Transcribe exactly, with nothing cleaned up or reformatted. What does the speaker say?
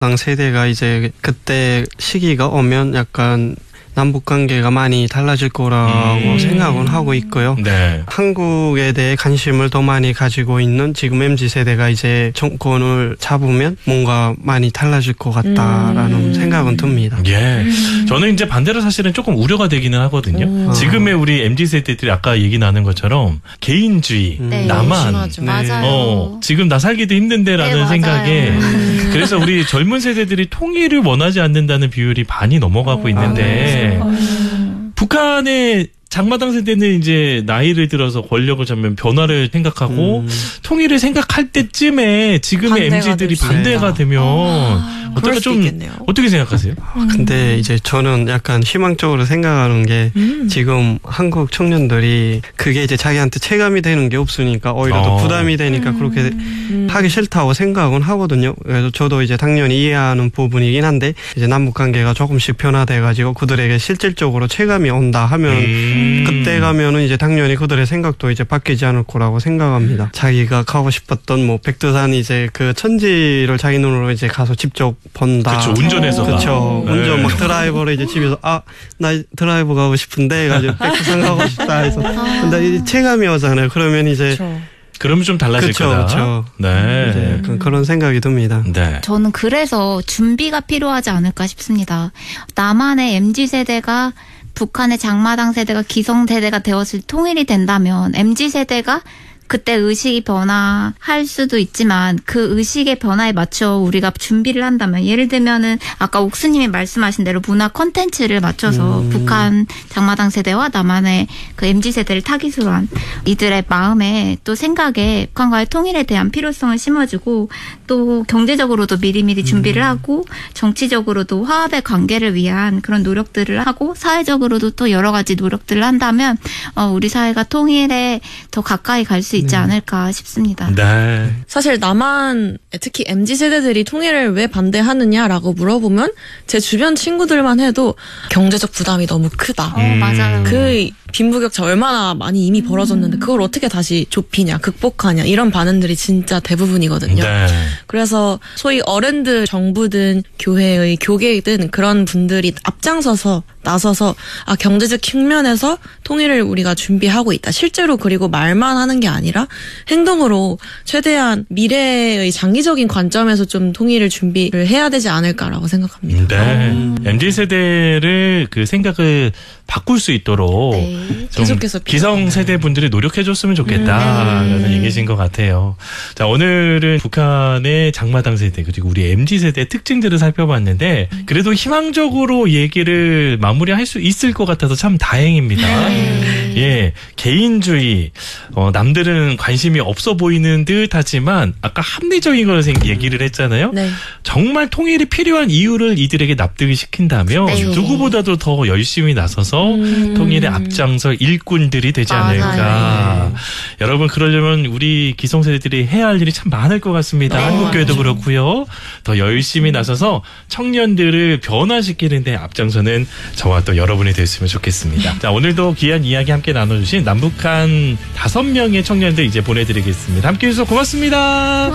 세대가 이제 그때 시기가 오면 약간 남북 관계가 많이 달라질 거라고 음. 생각은 하고 있고요. 네. 한국에 대해 관심을 더 많이 가지고 있는 지금 엠지 세대가 이제 정권을 잡으면 뭔가 많이 달라질 것 같다라는 음. 생각은 듭니다. 예. 음. 저는 이제 반대로 사실은 조금 우려가 되기는 하거든요. 음. 지금의 우리 엠지 세대들이 아까 얘기 나눈 것처럼 개인주의, 네. 나만. 네. 맞아요. 어, 지금 나 살기도 힘든데라는 네, 생각에 음. 그래서 우리 젊은 세대들이 통일을 원하지 않는다는 비율이 반이 넘어가고 있는데 음. 북한의 장마당 세대는 이제 나이를 들어서 권력을 잡으면 변화를 생각하고 음. 통일을 생각할 때쯤에 지금의 엠지들이 반대가 되면 아, 어떻게 좀 있겠네요. 어떻게 생각하세요? 음. 근데 이제 저는 약간 희망적으로 생각하는 게 음. 지금 한국 청년들이 그게 이제 자기한테 체감이 되는 게 없으니까 오히려 어. 더 부담이 되니까 음. 그렇게 음. 하기 싫다고 생각은 하거든요. 그래서 저도 이제 당연히 이해하는 부분이긴 한데 이제 남북 관계가 조금씩 변화돼가지고 그들에게 실질적으로 체감이 온다 하면 음. 그때 가면은 이제 당연히 그들의 생각도 이제 바뀌지 않을 거라고 생각합니다. 자기가 가고 싶었던 뭐 백두산 이제 그 천지를 자기 눈으로 이제 가서 직접 본다. 그렇죠. 운전해서. 그렇죠. 네. 운전 막 드라이버를 이제 집에서 아, 나 드라이브 가고 싶은데 해가지고 백두산 가고 싶다 해서. 근데 이제 체감이 오잖아요. 그러면 이제. 그렇죠. 그러면 좀 달라질 그쵸, 거다. 그쵸. 네. 이제 약간 그런 생각이 듭니다. 네. 저는 그래서 준비가 필요하지 않을까 싶습니다. 남한의 엠지 세대가 북한의 장마당 세대가 기성세대가 되었을 통일이 된다면 엠지 세대가 그때 의식이 변화할 수도 있지만 그 의식의 변화에 맞춰 우리가 준비를 한다면 예를 들면은 아까 옥수님이 말씀하신 대로 문화 콘텐츠를 맞춰서 음. 북한 장마당 세대와 남한의 그 엠지 세대를 타깃으로 한 이들의 마음에 또 생각에 북한과의 통일에 대한 필요성을 심어주고 또 경제적으로도 미리미리 준비를 음. 하고 정치적으로도 화합의 관계를 위한 그런 노력들을 하고 사회적으로도 또 여러 가지 노력들을 한다면 어, 우리 사회가 통일에 더 가까이 갈 수 있지 않을까 싶습니다. 네. 사실 남한 특히 엠지 세대들이 통일을 왜 반대하느냐라고 물어보면 제 주변 친구들만 해도 경제적 부담이 너무 크다. 어, 맞아요. 그 빈부격차 얼마나 많이 이미 벌어졌는데 그걸 어떻게 다시 좁히냐, 극복하냐 이런 반응들이 진짜 대부분이거든요. 네. 그래서 소위 어른들, 정부든 교회의 교계든 그런 분들이 앞장서서 나서서 아 경제적 측면에서 통일을 우리가 준비하고 있다. 실제로 그리고 말만 하는 게 아니라 행동으로 최대한 미래의 장기적인 관점에서 좀 통일을 준비를 해야 되지 않을까라고 생각합니다. 네. 오. 엠지 세대를 그 생각을 바꿀 수 있도록 네. 좀 계속해서 기성 세대 분들이 노력해줬으면 좋겠다라는 음. 얘기신 것 같아요. 자, 오늘은 북한의 장마당 세대 그리고 우리 엠지 세대의 특징들을 살펴봤는데 그래도 희망적으로 얘기를 마무리할 수 있을 것 같아서 참 다행입니다. 네. 예, 개인주의 어, 남들은 관심이 없어 보이는 듯하지만 아까 합리적인 걸 얘기를 했잖아요. 네. 정말 통일이 필요한 이유를 이들에게 납득을 시킨다면 네. 누구보다도 더 열심히 나서서 음. 통일의 앞장서 일꾼들이 되지 맞아요. 않을까. 네. 여러분 그러려면 우리 기성세대들이 해야 할 일이 참 많을 것 같습니다. 네. 한국교회도 그렇고요. 더 열심히 나서서 청년들을 변화시키는 데 앞장서는 저와 또 여러분이 됐으면 좋겠습니다. 자, 오늘도 귀한 이야기 함께 나눠주신 남북한 다섯 명의 청년들 이제 보내드리겠습니다. 함께해 주셔서 고맙습니다.